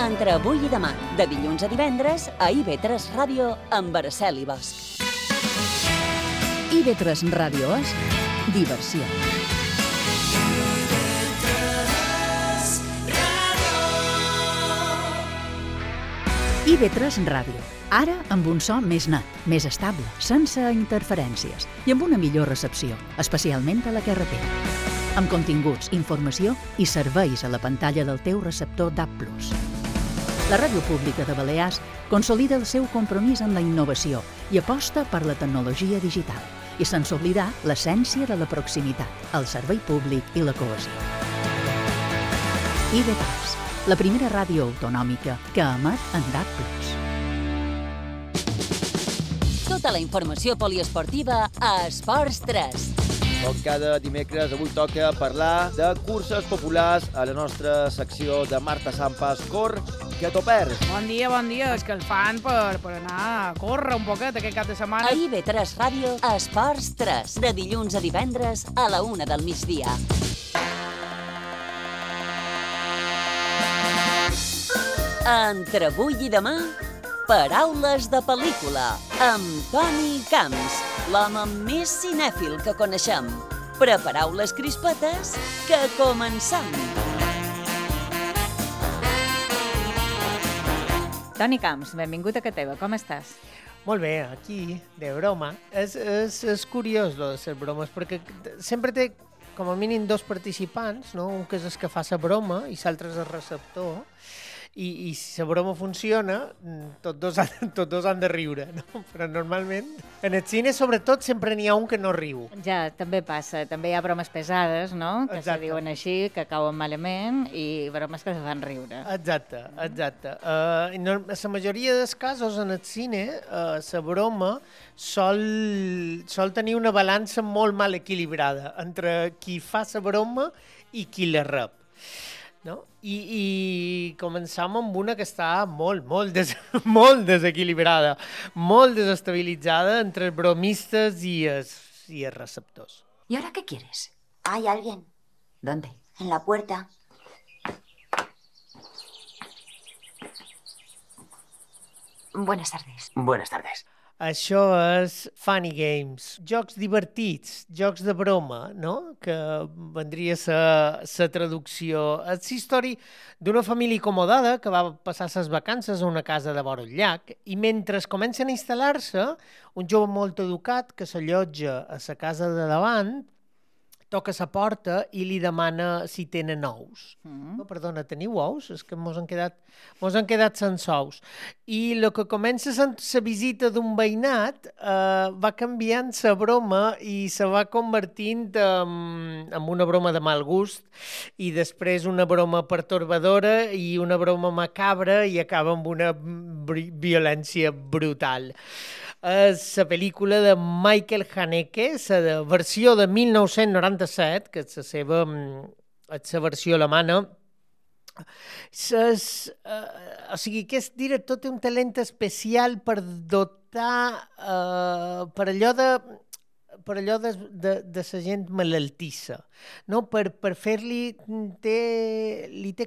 Entre avui i demà, de dilluns a divendres, a IB3 Ràdio amb Araceli Bosch. IB3 Ràdio és diversió. IB3 Ràdio. Ara amb un so més net, més estable, sense interferències i amb una millor recepció, especialment a la carretera. Amb continguts, informació i serveis a la pantalla del teu receptor DAB+. La Ràdio Pública de Balears consolida el seu compromís amb la innovació i aposta per la tecnologia digital i sense oblidar l'essència de la proximitat, el servei públic i la cohesió. IB3, la primera ràdio autonòmica que emet en DAB+. Tota la informació poliesportiva a Esports 3. Com cada dimecres, avui toca parlar de curses populars a la nostra secció de Marta Sampas, Cor, que t'ho perds. Bon dia, escalfant per anar a córrer un poquet aquest cap de setmana. A IB3 Ràdio, Esports 3, de dilluns a divendres a la 1 del migdia. Entre avui i demà, paraules de pel·lícula, amb Toni Camps, l'home més cinèfil que coneixem. Prepareu les crispetes, que comencem! Toni Camps, benvingut a casa teva, com estàs? Molt bé, aquí, de broma. És curiós, lo de les bromes, perquè sempre té com a mínim dos participants, no? Un que és el que fa la broma i l'altre és el receptor, i si la broma funciona, tots dos han de riure, no? Però normalment, en el cine, sobretot, sempre n'hi ha un que no riu. Ja, també passa. També hi ha bromes pesades, no?, que Exacte. se diuen així, que cauen malament, i bromes que se fan riure. Exacte. La majoria dels casos en el cine, la broma sol tenir una balança molt mal equilibrada entre qui fa la broma i qui la rep. No? I començam amb una que està molt desequilibrada, molt desestabilitzada entre els bromistes i els receptors. ¿Y ahora qué quieres? Hay alguien ¿Dónde? en la puerta. Buenas tardes. Buenas tardes. Això és Funny Games, jocs divertits, jocs de broma, no? Que vendria a ser traducció. És la història d'una família acomodada que va passar les vacances a una casa de vora el llac i mentre comencen a instal·lar-se, un jove molt educat que s'allotja a la casa de davant toca la porta i li demana si tenen ous. No, perdona, teniu ous? És que mos han quedat sense ous. I el que comença sent la visita d'un veïnat va canviant la broma i se va convertint en una broma de mal gust i després una broma pertorbadora i una broma macabra i acaba amb una violència brutal. És la pel·lícula de Michael Haneke, la versió de 1997, que és la versió alemana. O sigui, aquest director té un talent especial per dotar, per allò de la gent malaltissa, no? Per fer-li, li té